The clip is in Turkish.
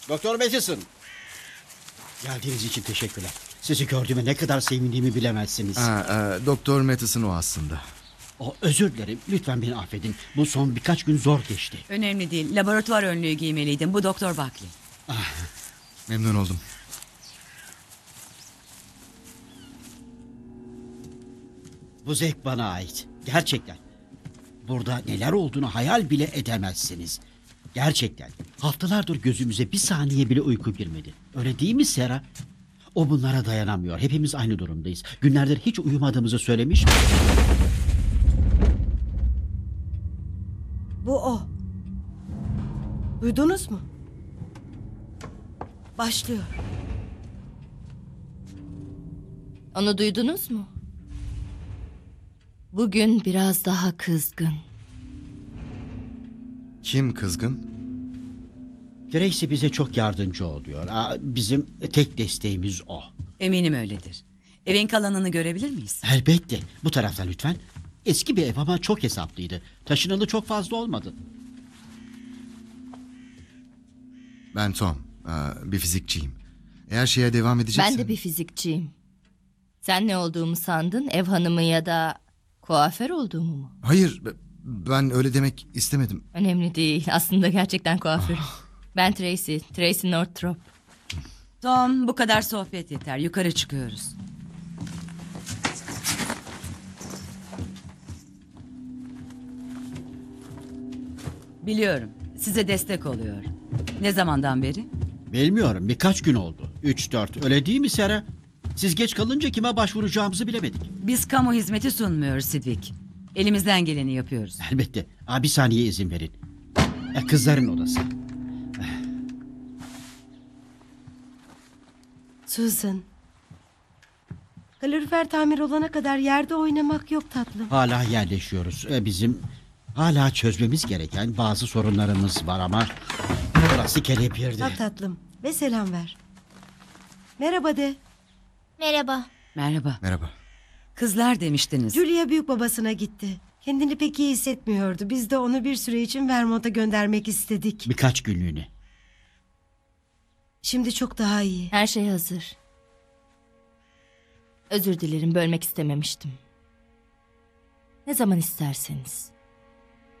Doktor Matheson. Geldiğiniz için teşekkürler. Sizi gördüğüme ne kadar sevindiğimi bilemezsiniz. Doktor Matheson o aslında. Özür dilerim. Lütfen beni affedin. Bu son birkaç gün zor geçti. Önemli değil. Laboratuvar önlüğü giymeliydin. Bu Doktor Buckley. Memnun oldum. Bu zevk bana ait. Gerçekten. Burada neler olduğunu hayal bile edemezsiniz. Gerçekten. Haftalardır gözümüze bir saniye bile uyku girmedi. Öyle değil mi Sera? O bunlara dayanamıyor. Hepimiz aynı durumdayız. Günlerdir hiç uyumadığımızı söylemiş mi? Bu o. Duydunuz mu? Başlıyor. Onu duydunuz mu? Bugün biraz daha kızgın. Kim kızgın? Tracy bize çok yardımcı oluyor. Bizim tek desteğimiz o. Eminim öyledir. Evin kalanını görebilir miyiz? Elbette. Bu taraftan lütfen. Eski bir ev ama çok hesaplıydı. Taşınalı çok fazla olmadı. Ben Tom. Bir fizikçiyim. Eğer şeye devam edeceksen... Ben de bir fizikçiyim. Sen ne olduğumu sandın? Ev hanımı ya da kuaför olduğumu mu? Hayır, ben öyle demek istemedim. Önemli değil. Aslında gerçekten kuaförüm. Ben Tracy. Tracy Northrop. Tom, bu kadar sohbet yeter. Yukarı çıkıyoruz. Biliyorum. Size destek oluyor. Ne zamandan beri? Bilmiyorum, birkaç gün oldu. 3-4, öyle değil mi Sera? Siz geç kalınca kime başvuracağımızı bilemedik. Biz kamu hizmeti sunmuyoruz Sidwick. Elimizden geleni yapıyoruz. Elbette. Bir saniye izin verin. Kızların odası. Susan. Kalorifer tamir olana kadar yerde oynamak yok tatlım. Hala yerleşiyoruz. Bizim hala çözmemiz gereken bazı sorunlarımız var ama... Burası kelepirdi. Bak tatlım ve selam ver. Merhaba de. Merhaba. Merhaba. Merhaba. Kızlar demiştiniz. Julia büyük babasına gitti. Kendini pek iyi hissetmiyordu. Biz de onu bir süre için Vermont'a göndermek istedik. Birkaç günlüğüne. Şimdi çok daha iyi. Her şey hazır. Özür dilerim, bölmek istememiştim. Ne zaman isterseniz.